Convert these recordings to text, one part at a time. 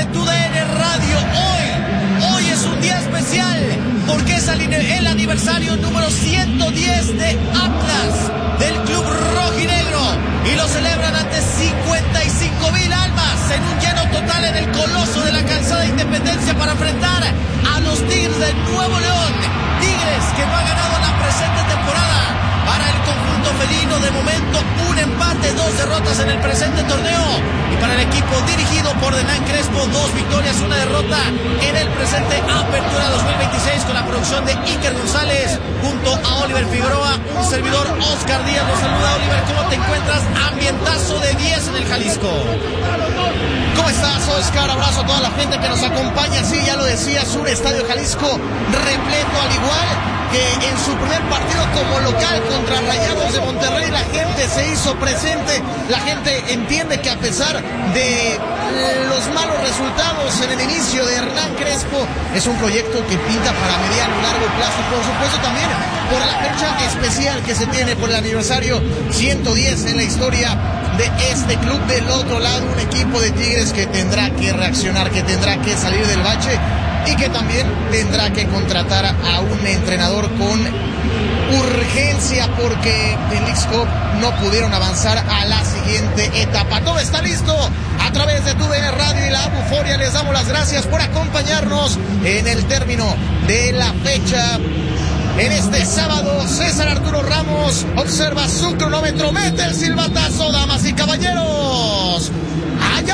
TUDN Radio. Hoy es un día especial porque es el aniversario número 110 de Atlas, del club rojinegro, y lo celebran ante 55,000 almas en un lleno total en el Coloso de la Calzada Independencia para enfrentar a los Tigres de Nuevo León. Tigres que no ha ganado la presente temporada. Para el conjunto felino, de momento, un empate, 2 derrotas en el presente torneo. Y para el equipo dirigido por Hernán Crespo, 2 victorias, 1 derrota en el presente Apertura 2026, con la producción de Iker González junto a Oliver Figueroa. Un servidor, Oscar Díaz, los saluda. Oliver, ¿cómo te encuentras? Ambientazo de 10 en el Jalisco. ¿Cómo estás, Oscar? Abrazo a toda la gente que nos acompaña. Sí, ya lo decías, un estadio Jalisco repleto, al igual que en su primer partido como local contra Rayados de Monterrey. La gente se hizo presente, la gente entiende que a pesar de los malos resultados en el inicio de Hernán Crespo, es un proyecto que pinta para mediano y largo plazo, y por supuesto también por la fecha especial que se tiene por el aniversario 110 en la historia de este club. Del otro lado, un equipo de Tigres que tendrá que reaccionar, que tendrá que salir del bache y que también tendrá que contratar a un entrenador con urgencia, porque en Leagues Cup no pudieron avanzar a la siguiente etapa. Todo está listo a través de TUDN Radio y la Buforia. Les damos las gracias por acompañarnos en el término de la fecha. En este sábado, César Arturo Ramos observa su cronómetro, mete el silbatazo, damas y caballeros. ¡Allá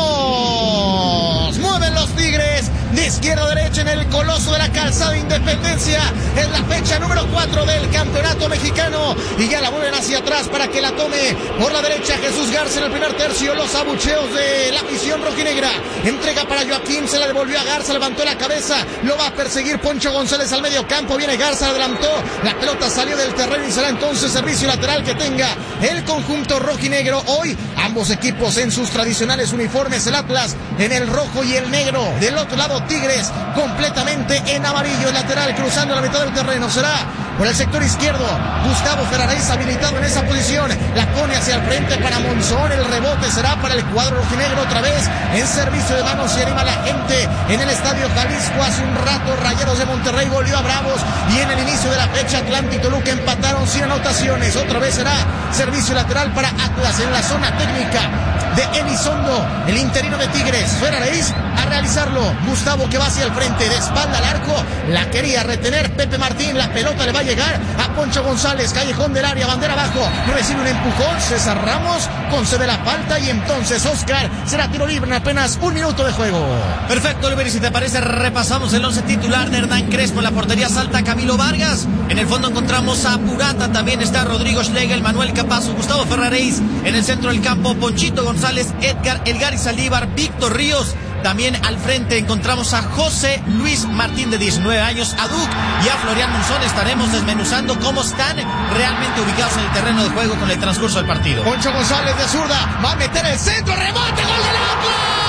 vamos! Mueven los Tigres de izquierda a derecha en el Coloso de la Calzada Independencia. Es la fecha número 4 del campeonato mexicano y ya la mueven hacia atrás para que la tome por la derecha Jesús Garza en el primer tercio. Los abucheos de la afición rojinegra. Entrega para Joaquín, se la devolvió a Garza, levantó la cabeza, lo va a perseguir Poncho González al medio campo. Viene Garza, adelantó, la pelota salió del terreno y será entonces servicio lateral que tenga el conjunto rojinegro. Hoy ambos equipos en sus tradicionales uniformes, el Atlas en el rojo y el negro. Del otro lado, Tigres completamente en amarillo. El lateral cruzando la mitad del terreno será por el sector izquierdo. Gustavo Ferraréis habilitado en esa posición. La pone hacia el frente para Monzón. El rebote será para el cuadro rojinegro otra vez en servicio de manos. Se anima la gente en el estadio Jalisco. Hace un rato Rayados de Monterrey volvió a Bravos y en el inicio de la fecha Atlante y Toluca empataron sin anotaciones. Otra vez será servicio lateral para Atlas en la zona técnica de Elizondo, el interino de Tigres. Ferraréis a realizarlo. Gustavo que va hacia el frente, de espalda al arco, la quería retener Pepe Martín. La pelota le va a llegar a Poncho González, callejón del área, bandera abajo, recibe un empujón César Ramos, concede la falta y entonces Oscar, será tiro libre en apenas 1 minuto de juego. Perfecto, Oliver, y si te parece repasamos el 11 titular de Hernán Crespo. En la portería salta Camilo Vargas, en el fondo encontramos a Purata, también está Rodrigo Schlegel, Manuel Capazo, Gustavo Ferraréis, en el centro del campo Ponchito González, Edgar Elgari Saldívar, Víctor Ríos. También al frente encontramos a José Luis Martín, de 19 años, a Duc y a Florian Monzón. Estaremos desmenuzando cómo están realmente ubicados en el terreno de juego con el transcurso del partido. Poncho González de zurda va a meter el centro, rebote, gol del Atlas.